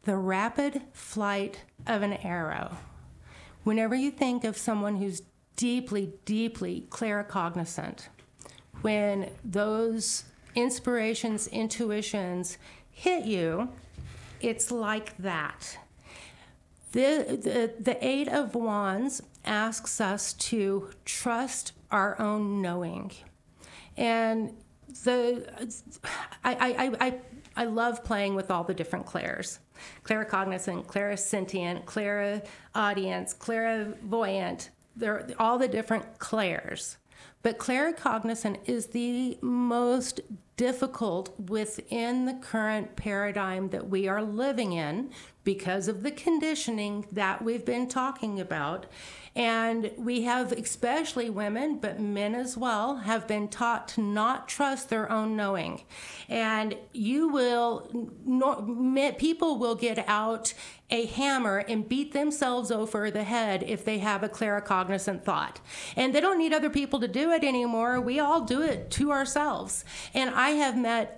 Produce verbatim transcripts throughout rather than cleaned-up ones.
the rapid flight of an arrow. Whenever you think of someone who's deeply, deeply claircognizant, when those inspirations, intuitions hit you, it's like that. The, the, the Eight of Wands asks us to trust our own knowing. And the I, I, I, I love playing with all the different clairs. Claircognizant, clairsentient, clairaudience, clairvoyant. They're all the different clairs. But claircognizant is the most difficult within the current paradigm that we are living in because of the conditioning that we've been talking about. And we have, especially women, but men as well, have been taught to not trust their own knowing. And you will, no, people will get out a hammer and beat themselves over the head if they have a claircognizant thought. And they don't need other people to do it anymore. We all do it to ourselves. And I have met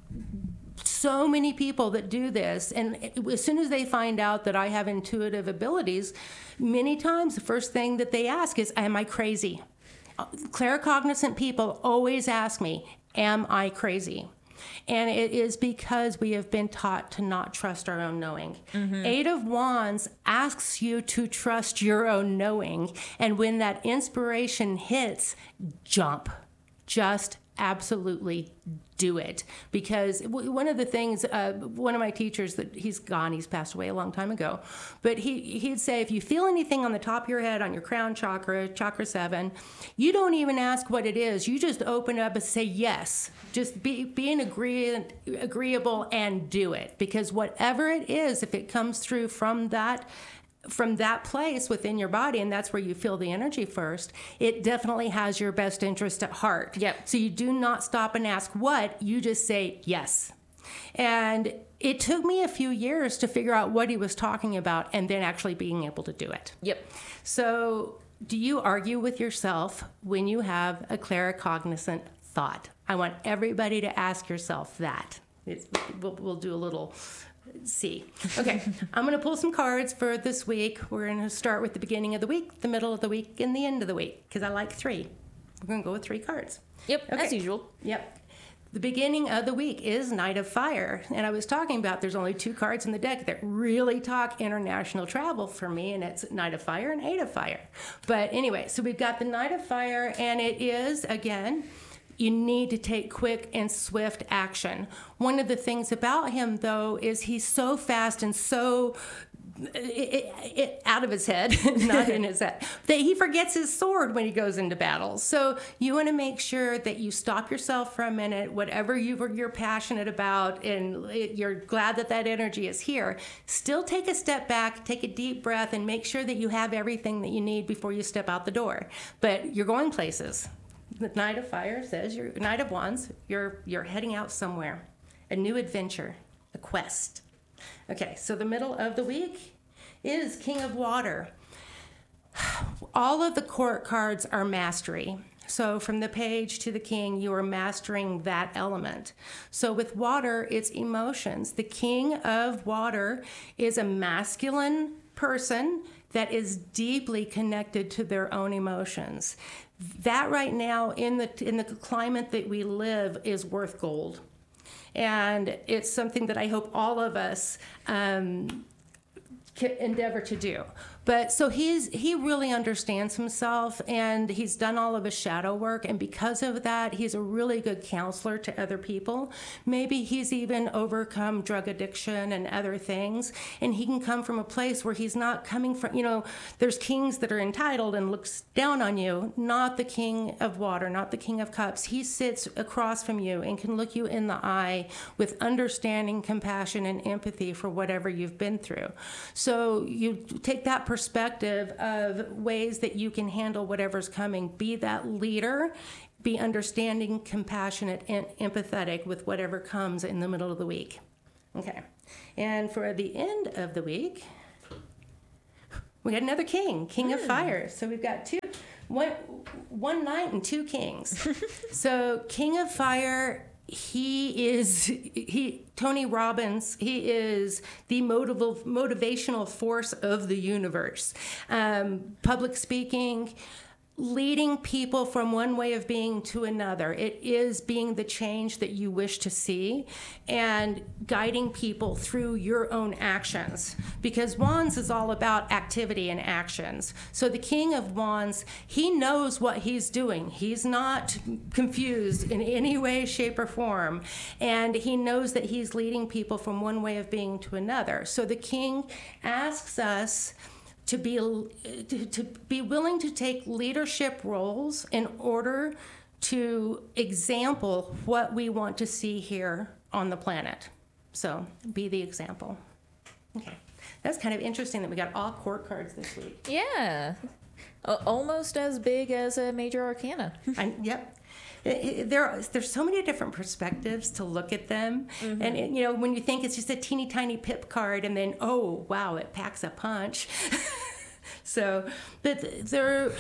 so many people that do this, and as soon as they find out that I have intuitive abilities, many times the first thing that they ask is, am I crazy? Claircognizant people always ask me, am I crazy? And it is because we have been taught to not trust our own knowing. Mm-hmm. Eight of Wands asks you to trust your own knowing, and when that inspiration hits, jump. Just absolutely do it. Because one of the things, uh, one of my teachers, that he's gone, he's passed away a long time ago, but he, he'd say, if you feel anything on the top of your head, on your crown chakra, chakra seven, you don't even ask what it is. You just open up and say yes. Just be, be an agree, agreeable and do it. Because whatever it is, if it comes through from that from that place within your body, and that's where you feel the energy first, it definitely has your best interest at heart. Yep. So you do not stop and ask what, you just say yes. And it took me a few years to figure out what he was talking about and then actually being able to do it. Yep. So do you argue with yourself when you have a claircognizant thought? I want everybody to ask yourself that. It's, we'll, we'll do a little... See. Okay, I'm going to pull some cards for this week. We're going to start with the beginning of the week, the middle of the week, and the end of the week, because I like three. We're going to go with three cards. Yep, okay. As usual. Yep. The beginning of the week is Knight of Fire. And I was talking about there's only two cards in the deck that really talk international travel for me, and it's Knight of Fire and Eight of Fire. But anyway, so we've got the Knight of Fire, and it is, again... you need to take quick and swift action. One of the things about him, though, is he's so fast and so it, it, out of his head, not in his head, that he forgets his sword when he goes into battle. So you want to make sure that you stop yourself for a minute, whatever you, you're passionate about, and you're glad that that energy is here. Still take a step back, take a deep breath, and make sure that you have everything that you need before you step out the door. But you're going places. The Knight of Fire says, you're, Knight of Wands, you're you're heading out somewhere, a new adventure, a quest. Okay, so the middle of the week is King of Water. All of the court cards are mastery. So from the page to the king, you are mastering that element. So with water, it's emotions. The King of Water is a masculine person that is deeply connected to their own emotions. That right now in the in the climate that we live is worth gold. And it's something that I hope all of us um, can endeavor to do. But so he's he really understands himself, and he's done all of his shadow work, and because of that, he's a really good counselor to other people. Maybe he's even overcome drug addiction and other things, and he can come from a place where he's not coming from, you know, there's kings that are entitled and looks down on you, not the King of Water, not the King of Cups. He sits across from you and can look you in the eye with understanding, compassion, and empathy for whatever you've been through. So you take that perspective of ways that you can handle whatever's coming. Be that leader, be understanding, compassionate, and empathetic with whatever comes in the middle of the week. Okay. And for the end of the week, we got another king, King mm. of Fire. So we've got two, one, one knight and two kings. So King of Fire, he is he Tony Robbins. He is the motiv- motivational force of the universe. Um, public speaking, leading people from one way of being to another. It is being the change that you wish to see and guiding people through your own actions. Because Wands is all about activity and actions. So the King of Wands, he knows what he's doing. He's not confused in any way, shape, or form. And he knows that he's leading people from one way of being to another. So the King asks us to be to, to be willing to take leadership roles in order to example what we want to see here on the planet. So be the example. Okay, that's kind of interesting that we got all court cards this week. Yeah, uh, almost as big as a major arcana. I, yep. There are, there's so many different perspectives to look at them. Mm-hmm. And, it, you know, when you think it's just a teeny tiny pip card and then, oh, wow, it packs a punch. So, but there,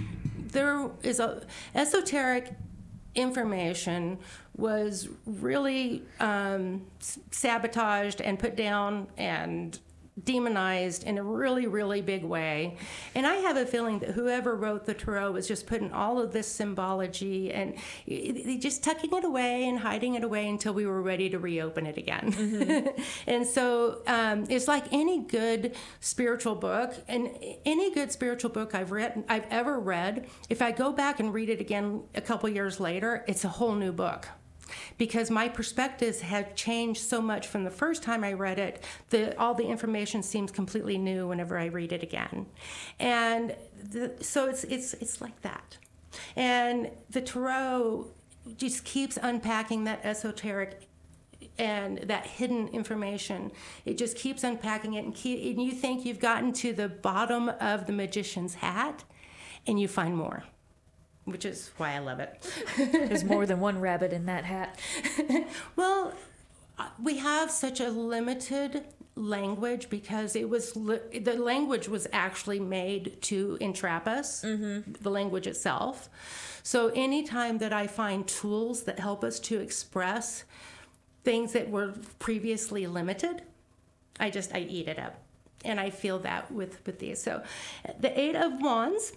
there is a esoteric information was really um, sabotaged and put down and demonized in a really, really big way. And I have a feeling that whoever wrote the Tarot was just putting all of this symbology and just tucking it away and hiding it away until we were ready to reopen it again. Mm-hmm. And so um, it's like any good spiritual book, and any good spiritual book I've read, I've ever read, if I go back and read it again a couple years later, it's a whole new book. Because my perspectives have changed so much from the first time I read it, that all the information seems completely new whenever I read it again. And the, so it's it's it's like that. And the Tarot just keeps unpacking that esoteric and that hidden information. It just keeps unpacking it, and, keep, and you think you've gotten to the bottom of the magician's hat, and you find more. Which is why I love it. There's more than one rabbit in that hat. Well, we have such a limited language because it was li- the language was actually made to entrap us, mm-hmm. the language itself. So anytime that I find tools that help us to express things that were previously limited, I just, I eat it up. And I feel that with, with these. So the Eight of Wands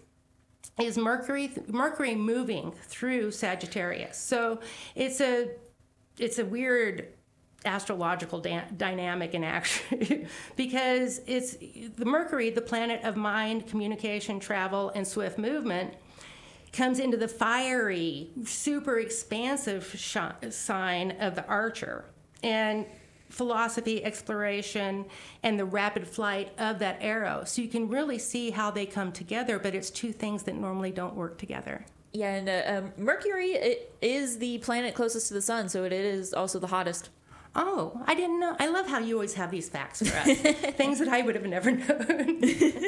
is Mercury Mercury moving through Sagittarius. So it's a it's a weird astrological da- dynamic in action because it's the Mercury, the planet of mind, communication, travel, and swift movement, comes into the fiery, super expansive sh- sign of the Archer. And philosophy, exploration, and the rapid flight of that arrow. So you can really see how they come together, but it's two things that normally don't work together. Yeah, and uh, um, Mercury it is the planet closest to the sun, so it is also the hottest. Oh, I didn't know. I love how you always have these facts for us, things that I would have never known.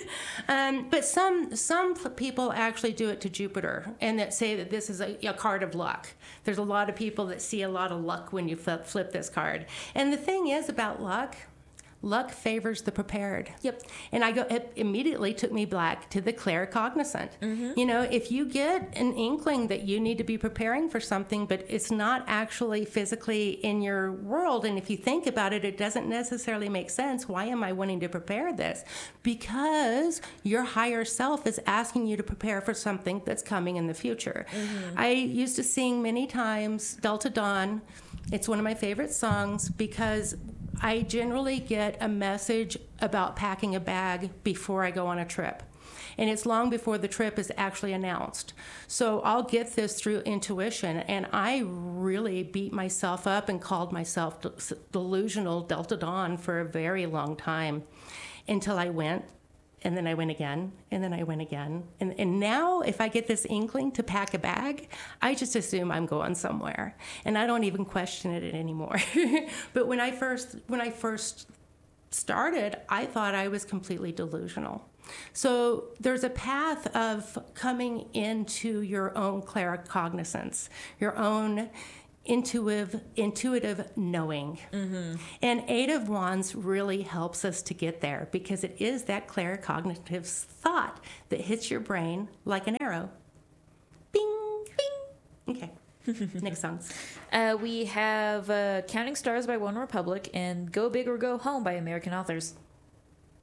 um, but some some people actually do it to Jupiter, and that say that this is a, a card of luck. There's a lot of people that see a lot of luck when you flip, flip this card. And the thing is about luck, luck favors the prepared. Yep. And I go, it immediately took me back to the claircognizant. Mm-hmm. You know, if you get an inkling that you need to be preparing for something, but it's not actually physically in your world, and if you think about it, it doesn't necessarily make sense. Why am I wanting to prepare this? Because your higher self is asking you to prepare for something that's coming in the future. Mm-hmm. I used to sing many times Delta Dawn. It's one of my favorite songs because I generally get a message about packing a bag before I go on a trip. And it's long before the trip is actually announced. So I'll get this through intuition. And I really beat myself up and called myself delusional Delta Dawn for a very long time until I went. And then I went again, and then I went again. And, and now, if I get this inkling to pack a bag, I just assume I'm going somewhere. And I don't even question it anymore. But when I first when I first started, I thought I was completely delusional. So there's a path of coming into your own claircognizance, your own intuitive intuitive knowing. Mm-hmm. And Eight of Wands really helps us to get there because it is that claircognitive thought that hits your brain like an arrow. Bing, bing. Okay. Next songs. Uh, we have uh, Counting Stars by One Republic and Go Big or Go Home by American Authors.